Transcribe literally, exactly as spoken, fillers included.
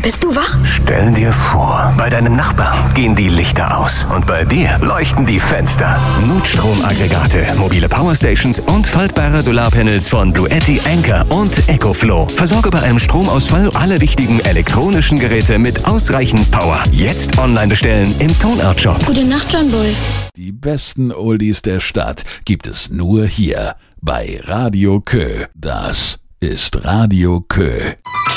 bist du wach? Stell dir vor, bei deinem Nachbarn gehen die Lichter aus und bei dir leuchten die Fenster. Notstromaggregate, mobile Powerstations und faltbare Solarpanels von Bluetti, Anker und EcoFlow. Versorge bei einem Stromausfall alle wichtigen elektronischen Geräte mit ausreichend Power. Jetzt online bestellen im Tonart Shop. Gute Nacht, John Boy. Die besten Oldies der Stadt gibt es nur hier bei Radio Kö. Das ist Radio Kö.